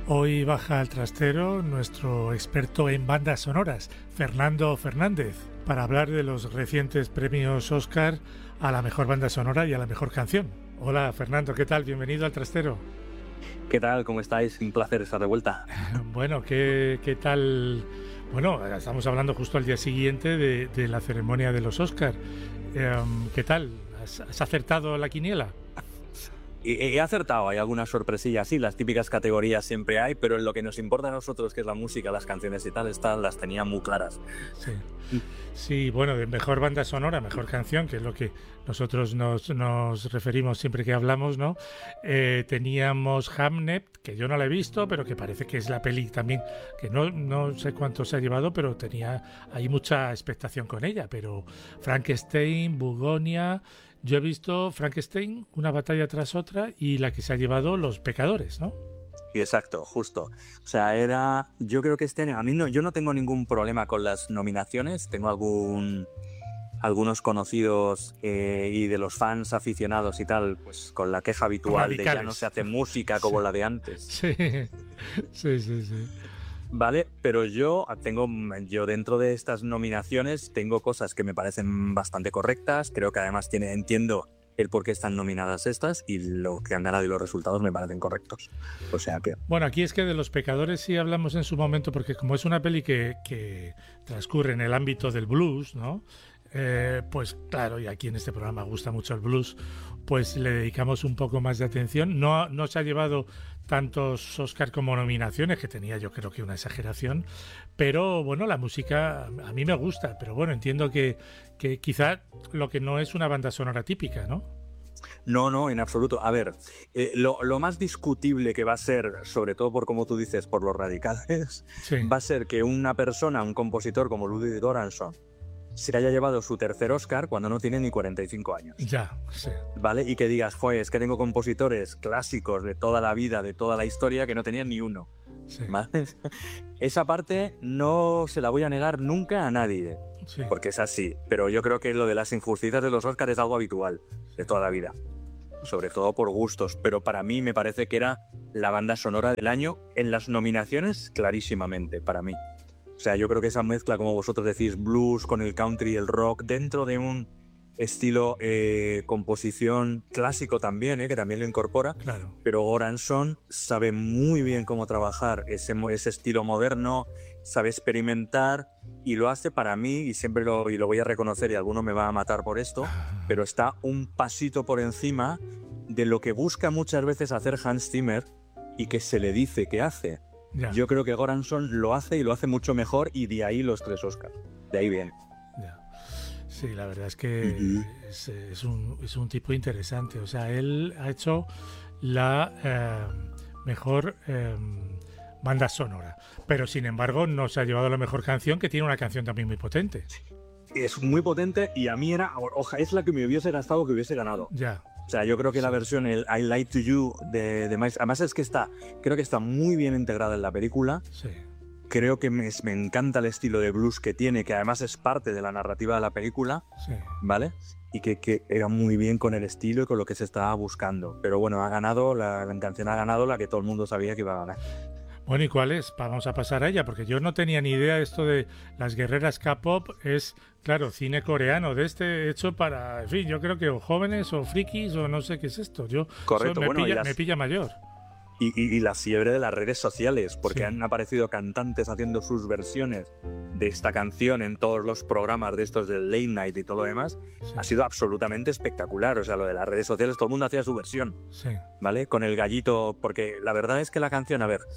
Hoy baja al trastero nuestro experto en bandas sonoras, Fernando Fernández, para hablar de los recientes premios Oscar a la mejor banda sonora y a la mejor canción. Hola Fernando, ¿qué tal? Bienvenido al trastero. ¿Qué tal? ¿Cómo estáis? Un placer estar de vuelta. Bueno, ¿qué tal? Bueno, estamos hablando justo al día siguiente de la ceremonia de los Oscar. ¿Qué tal? ¿Has acertado la quiniela? He acertado, hay algunas sorpresillas, sí, las típicas categorías siempre hay, pero en lo que nos importa a nosotros, que es la música, las canciones y tal, estas las tenía muy claras. Sí, bueno, de mejor banda sonora, mejor canción, que es lo que nosotros nos referimos siempre que hablamos, ¿no? Teníamos Hamnet, que yo no la he visto, pero que parece que es la peli también, que no sé cuánto se ha llevado, pero hay mucha expectación con ella, pero Frankenstein, Bugonia... Yo he visto Frankenstein, una batalla tras otra, y la que se ha llevado Los Pecadores, ¿no? Sí, exacto, justo. O sea, yo creo que este año, yo no tengo ningún problema con las nominaciones, tengo algunos conocidos y de los fans aficionados y tal, pues con la queja habitual radicales. De ya no se hace música como la de antes. Sí. Vale, pero yo dentro de estas nominaciones tengo cosas que me parecen bastante correctas, creo que además entiendo el por qué están nominadas estas y lo que han ganado y los resultados me parecen correctos. O sea que... Bueno, aquí es que de Los Pecadores sí hablamos en su momento porque como es una peli que transcurre en el ámbito del blues, ¿no? Pues claro, y aquí en este programa gusta mucho el blues, pues le dedicamos un poco más de atención. No se ha llevado tantos Oscar como nominaciones, que tenía yo creo que una exageración, pero bueno, la música a mí me gusta, pero bueno, entiendo que quizá lo que no es una banda sonora típica, ¿no? No, en absoluto. A ver, lo más discutible que va a ser, sobre todo por como tú dices, por los radicales, Sí. Va a ser que un compositor como Ludwig Göransson, se haya llevado su tercer Oscar cuando no tiene ni 45 años. Ya, sí. ¿Vale? Y que digas, es que tengo compositores clásicos de toda la vida, de toda la historia, que no tenían ni uno. Sí. ¿Vale? Esa parte no se la voy a negar nunca a nadie, Sí. porque es así. Pero yo creo que lo de las injusticias de los Oscars es algo habitual de toda la vida, sobre todo por gustos. Pero para mí me parece que era la banda sonora del año en las nominaciones, clarísimamente, para mí. O sea, yo creo que esa mezcla, como vosotros decís, blues con el country y el rock, dentro de un estilo composición clásico también, que también lo incorpora, Claro. pero Göransson sabe muy bien cómo trabajar ese estilo moderno, sabe experimentar y lo hace para mí, y siempre lo voy a reconocer y alguno me va a matar por esto, pero está un pasito por encima de lo que busca muchas veces hacer Hans Zimmer y que se le dice que hace. Ya. Yo creo que Göransson lo hace y lo hace mucho mejor, y de ahí los 3 Oscars. De ahí viene. Ya. Sí, la verdad es que es un tipo interesante. O sea, él ha hecho la mejor banda sonora, pero sin embargo no se ha llevado la mejor canción, que tiene una canción también muy potente. Es muy potente y a mí es la que me hubiese gustado que hubiese ganado. Ya. O sea, yo creo que la versión, el I Lied to You de Miles, además es que creo que está muy bien integrada en la película. Sí. Creo que me encanta el estilo de blues que tiene, que además es parte de la narrativa de la película, Sí. ¿vale? Y que era muy bien con el estilo y con lo que se estaba buscando. Pero bueno, la canción ha ganado la que todo el mundo sabía que iba a ganar. Bueno, ¿y cuál es? Vamos a pasar a ella, porque yo no tenía ni idea esto de las guerreras K-pop. Es, claro, cine coreano de hecho para, en fin, yo creo que o jóvenes o frikis o no sé qué es esto. Correcto, me pilla mayor. Y la fiebre de las redes sociales, porque Sí. han aparecido cantantes haciendo sus versiones de esta canción en todos los programas de estos del Late Night y todo lo demás. Sí. Ha sido absolutamente espectacular. O sea, lo de las redes sociales, todo el mundo hacía su versión, Sí. ¿vale? Con el gallito, porque la verdad es que la canción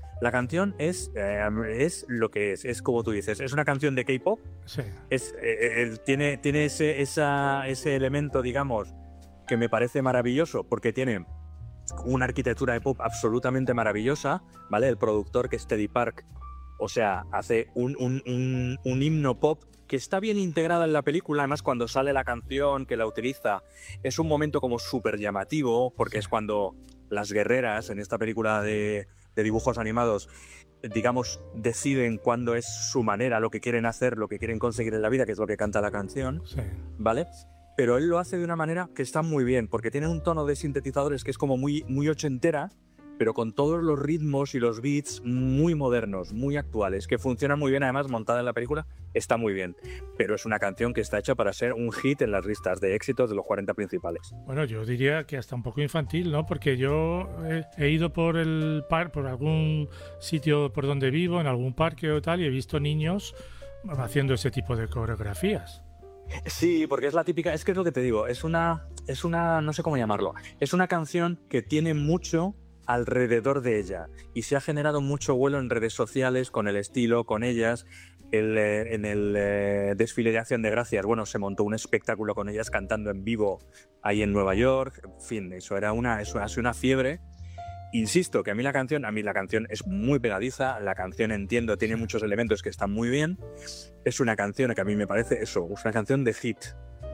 es lo que es como tú dices, es una canción de K-pop, Sí. tiene ese elemento, digamos, que me parece maravilloso, porque tiene una arquitectura de pop absolutamente maravillosa, ¿vale? El productor, que es Teddy Park, o sea, hace un himno pop que está bien integrada en la película. Además, cuando sale la canción que la utiliza, es un momento como súper llamativo, porque es cuando las guerreras en esta película de dibujos animados, digamos, deciden cuándo es su manera, lo que quieren hacer, lo que quieren conseguir en la vida, que es lo que canta la canción, Sí. ¿vale? Pero él lo hace de una manera que está muy bien, porque tiene un tono de sintetizadores que es como muy, muy ochentera, pero con todos los ritmos y los beats muy modernos, muy actuales, que funcionan muy bien, además montada en la película está muy bien, pero es una canción que está hecha para ser un hit en las listas de éxitos de los 40 principales. Bueno, yo diría que hasta un poco infantil, ¿no? Porque yo he ido por por algún sitio por donde vivo, en algún parque o tal, y he visto niños haciendo ese tipo de coreografías. Sí, porque es la típica, es que es lo que te digo, es una, no sé cómo llamarlo, es una canción que tiene mucho alrededor de ella y se ha generado mucho vuelo en redes sociales con el estilo, con ellas. En el desfile de Acción de Gracias, bueno, se montó un espectáculo con ellas cantando en vivo ahí en Nueva York. En fin, eso ha sido una fiebre. Insisto que a mí la canción es muy pegadiza, la canción entiendo, tiene muchos elementos que están muy bien. Es una canción que a mí me parece eso, es una canción de hit,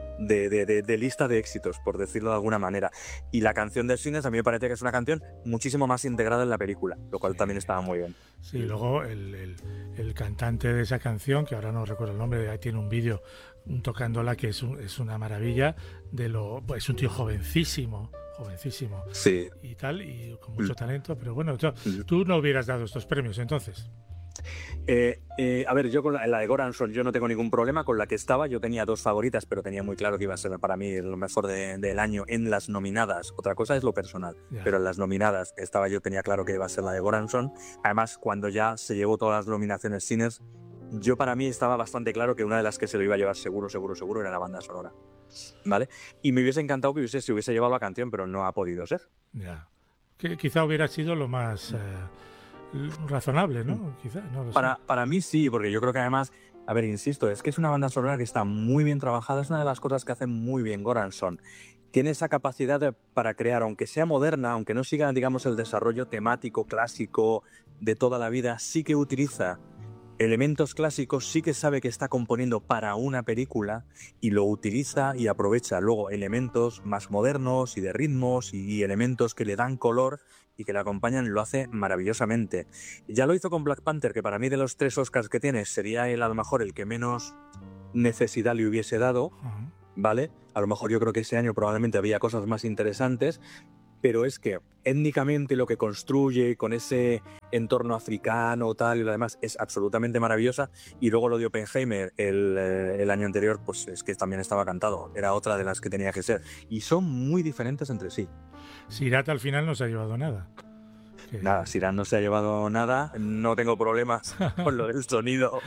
de lista de éxitos, por decirlo de alguna manera. Y la canción de Sinners a mí me parece que es una canción muchísimo más integrada en la película, lo cual también estaba muy bien. Sí, luego el cantante de esa canción, que ahora no recuerdo el nombre, ahí tiene un vídeo tocándola que es una maravilla, pues es un tío jovencísimo Sí. y tal, y con mucho talento, pero bueno, tú no hubieras dado estos premios entonces. A ver, yo con la de Goranson yo no tengo ningún problema. Con la que estaba yo tenía dos favoritas, pero tenía muy claro que iba a ser para mí lo mejor del año en las nominadas. Otra cosa es lo personal, pero en las nominadas yo tenía claro que iba a ser la de Goranson. Además, cuando ya se llevó todas las nominaciones Sinners, para mí estaba bastante claro que una de las que se lo iba a llevar seguro era la banda sonora, ¿vale? Y me hubiese encantado que se hubiese llevado la canción, pero no ha podido ser. Ya. Que quizá hubiera sido lo más razonable, ¿no? Quizá, no lo sé. Para mí sí, porque yo creo que además, a ver, insisto, es que es una banda sonora que está muy bien trabajada, es una de las cosas que hace muy bien Goranson. Tiene esa capacidad para crear, aunque sea moderna, aunque no siga, digamos, el desarrollo temático, clásico de toda la vida, sí que utiliza elementos clásicos, sí que sabe que está componiendo para una película y lo utiliza y aprovecha luego elementos más modernos y de ritmos y elementos que le dan color y que le acompañan, lo hace maravillosamente. Ya lo hizo con Black Panther, que para mí de los 3 Oscars que tiene sería él a lo mejor el que menos necesidad le hubiese dado, ¿vale? A lo mejor yo creo que ese año probablemente había cosas más interesantes, pero es que étnicamente lo que construye con ese entorno africano tal y lo demás es absolutamente maravillosa. Y luego lo de Oppenheimer el año anterior, pues es que también estaba cantado, era otra de las que tenía que ser, y son muy diferentes entre sí. Sirat al final no se ha llevado nada. Nada, Sirat no se ha llevado nada, no tengo problemas con lo del sonido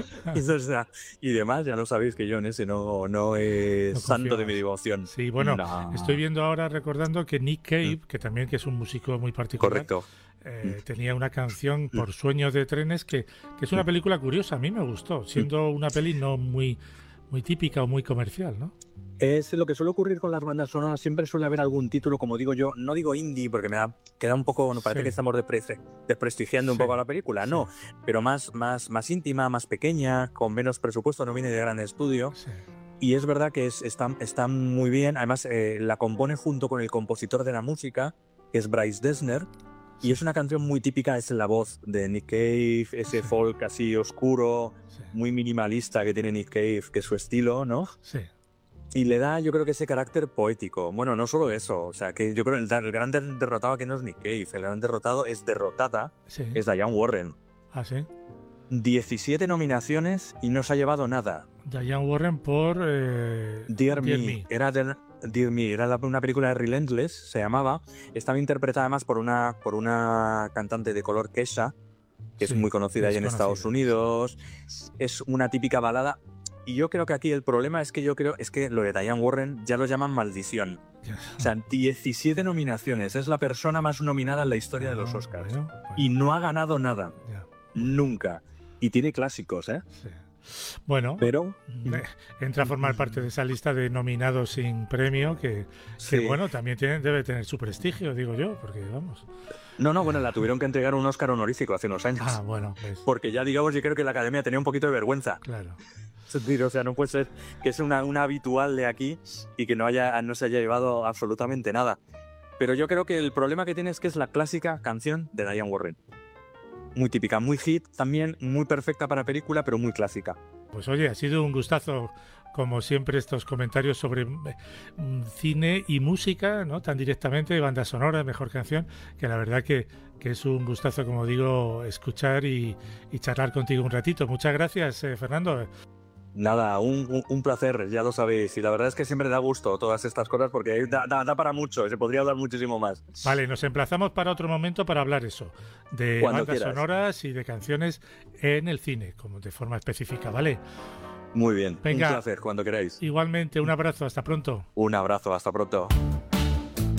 y demás, ya lo sabéis que yo en ese no es santo de mi devoción. Sí, bueno, estoy viendo ahora, recordando que Nick Cave, que es un músico muy particular, correcto, tenía una canción por Sueños de Trenes, que es una película curiosa, a mí me gustó, siendo una peli no muy típica o muy comercial, ¿no? Es lo que suele ocurrir con las bandas sonoras, siempre suele haber algún título, como digo yo, no digo indie porque queda un poco, parece que estamos desprestigiando un poco a la película, no, pero más íntima, más pequeña, con menos presupuesto, no viene de gran estudio. Sí. Y es verdad que está muy bien, además la compone junto con el compositor de la música, que es Bryce Dessner, y es una canción muy típica, es la voz de Nick Cave, ese folk así oscuro, muy minimalista que tiene Nick Cave, que es su estilo, ¿no? Sí. Y le da, yo creo que ese carácter poético. Bueno, no solo eso, o sea, que yo creo que el gran derrotado aquí no es Nick Cave, el gran derrotado es derrotada, es Diane Warren. Ah, sí. 17 nominaciones y no se ha llevado nada. Diane Warren por Dear Me. Era una película de Relentless, se llamaba. Estaba interpretada además por una cantante de color Kesha, que es muy conocida ahí en Estados Unidos. Es una típica balada. Y yo creo que aquí el problema es que lo de Diane Warren ya lo llaman maldición. O sea, 17 nominaciones. Es la persona más nominada en la historia de los Oscars. Bueno. Y no ha ganado nada. Nunca. Y tiene clásicos, ¿eh? Sí. Bueno, pero entra a formar parte de esa lista de nominados sin premio que bueno, también debe tener su prestigio, digo yo, porque vamos. No, bueno, la tuvieron que entregar un Oscar honorífico hace unos años. Ah, bueno, ¿ves? Porque ya, digamos, yo creo que la Academia tenía un poquito de vergüenza. Claro. O sea, no puede ser que es una habitual de aquí y que no se haya llevado absolutamente nada. Pero yo creo que el problema que tiene es que es la clásica canción de Diane Warren. Muy típica, muy hit también, muy perfecta para película, pero muy clásica. Pues oye, ha sido un gustazo como siempre, estos comentarios sobre cine y música, ¿no? Tan directamente, banda sonora, mejor canción, que la verdad que es un gustazo, como digo, escuchar y charlar contigo un ratito. Muchas gracias, Fernando. Nada, un placer, ya lo sabéis. Y la verdad es que siempre da gusto todas estas cosas porque da para mucho, se podría hablar muchísimo más. Vale, nos emplazamos para otro momento para hablar eso, de Cuando bandas quieras. sonoras y de canciones en el cine, como de forma específica, ¿vale? Muy bien, Venga. un placer, cuando queráis. Igualmente, un abrazo, hasta pronto. Un abrazo, hasta pronto.